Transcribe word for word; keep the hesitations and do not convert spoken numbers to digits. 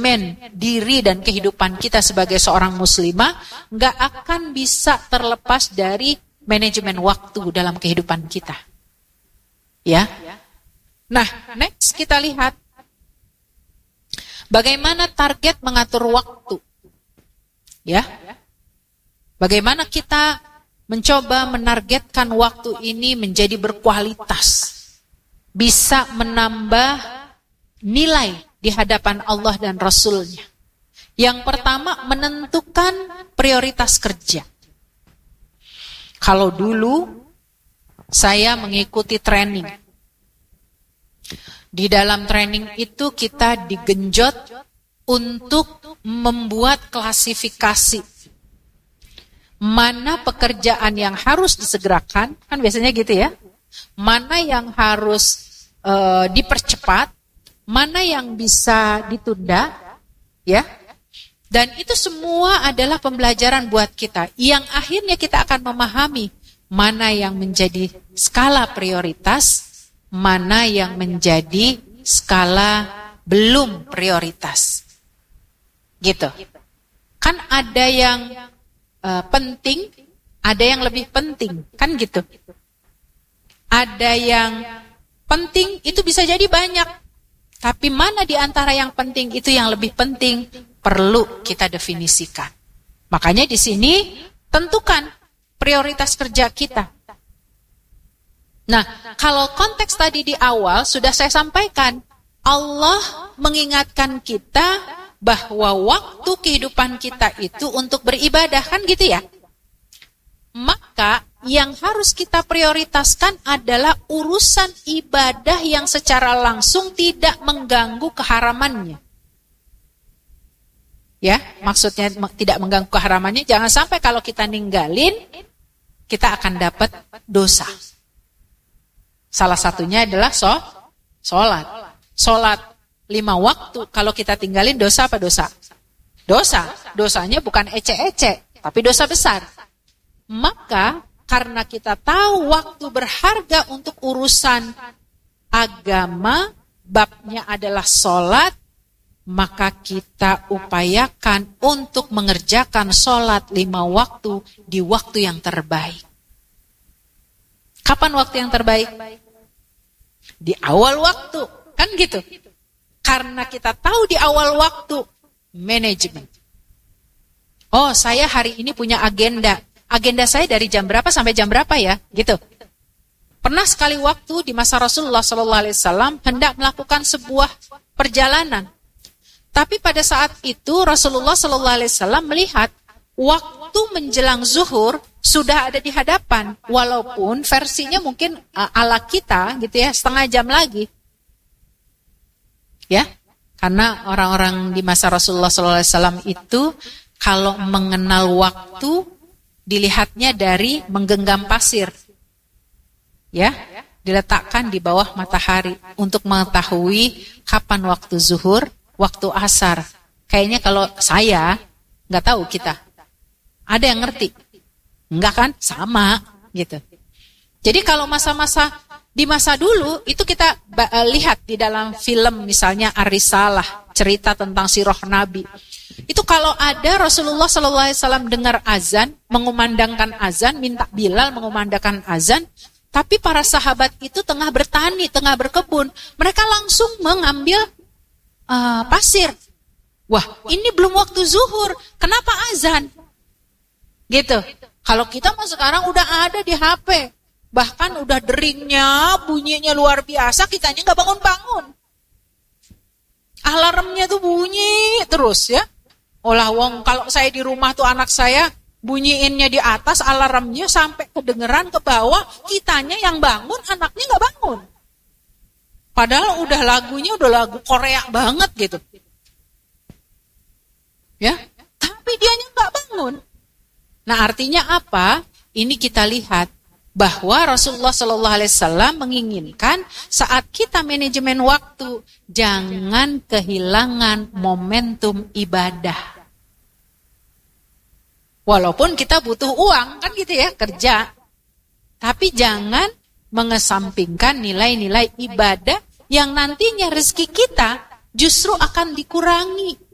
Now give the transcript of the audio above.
manajemen diri dan kehidupan kita sebagai seorang muslimah nggak akan bisa terlepas dari manajemen waktu dalam kehidupan kita. Ya. Nah, next kita lihat bagaimana target mengatur waktu. Ya. Bagaimana kita mencoba menargetkan waktu ini menjadi berkualitas. Bisa menambah nilai di hadapan Allah dan Rasul-Nya. Yang pertama, menentukan prioritas kerja. Kalau dulu saya mengikuti training. Di dalam training itu kita digenjot untuk membuat klasifikasi. Mana pekerjaan yang harus disegerakan, kan biasanya gitu ya. Mana yang harus uh, dipercepat, mana yang bisa ditunda, ya. Dan itu semua adalah pembelajaran buat kita, yang akhirnya kita akan memahami mana yang menjadi skala prioritas, mana yang menjadi skala belum prioritas. Gitu. Kan ada yang Uh, penting, ada yang lebih penting, kan gitu. Ada yang penting itu bisa jadi banyak, tapi mana di antara yang penting itu yang lebih penting perlu kita definisikan. Makanya di sini tentukan prioritas kerja kita. Nah, kalau konteks tadi di awal sudah saya sampaikan, Allah mengingatkan kita bahwa waktu kehidupan kita itu untuk beribadah, kan gitu ya. Maka yang harus kita prioritaskan adalah urusan ibadah yang secara langsung tidak mengganggu keharamannya. Ya, maksudnya tidak mengganggu keharamannya, jangan sampai kalau kita ninggalin, kita akan dapat dosa. Salah satunya adalah so, sholat. Sholat lima waktu, kalau kita tinggalin dosa apa dosa? Dosa. Dosanya bukan ece-ece, tapi dosa besar. Maka karena kita tahu waktu berharga untuk urusan agama, babnya adalah sholat, maka kita upayakan untuk mengerjakan sholat lima waktu di waktu yang terbaik. Kapan waktu yang terbaik? Di awal waktu, kan gitu. Karena kita tahu di awal waktu, manajemen. Oh, saya hari ini punya agenda. Agenda saya dari jam berapa sampai jam berapa ya? Gitu. Pernah sekali waktu di masa Rasulullah shallallahu alaihi wasallam hendak melakukan sebuah perjalanan. Tapi pada saat itu Rasulullah shallallahu alaihi wasallam melihat waktu menjelang zuhur sudah ada di hadapan. Walaupun versinya mungkin uh, ala kita gitu ya, setengah jam lagi. Ya, karena orang-orang di masa Rasulullah shallallahu alaihi wasallam itu kalau mengenal waktu dilihatnya dari menggenggam pasir, ya, diletakkan di bawah matahari untuk mengetahui kapan waktu zuhur, waktu asar. Kayaknya kalau saya nggak tahu kita, ada yang ngerti, nggak kan? Sama, gitu. Jadi kalau masa-masa di masa dulu itu kita uh, lihat di dalam film misalnya Ar-Risalah, cerita tentang sirah Nabi. Itu kalau ada Rasulullah shallallahu alaihi wasallam dengar azan, mengumandangkan azan, minta Bilal mengumandangkan azan, tapi para sahabat itu tengah bertani, tengah berkebun, mereka langsung mengambil uh, pasir. Wah, ini belum waktu zuhur, kenapa azan? Gitu. Kalau kita mah sekarang udah ada di H P. Bahkan udah deringnya, bunyinya luar biasa, kitanya nggak bangun-bangun. Alarmnya tuh bunyi terus ya. Olah wong kalau saya di rumah tuh anak saya bunyiinnya di atas, alarmnya sampai kedengeran ke bawah, kitanya yang bangun, anaknya nggak bangun. Padahal udah lagunya udah lagu Korea banget gitu. Ya, tapi dianya nggak bangun. Nah artinya apa? Ini kita lihat bahwa Rasulullah shallallahu alaihi wasallam menginginkan saat kita manajemen waktu, jangan kehilangan momentum ibadah. Walaupun kita butuh uang, kan gitu ya, kerja. Tapi jangan mengesampingkan nilai-nilai ibadah yang nantinya rezeki kita justru akan dikurangi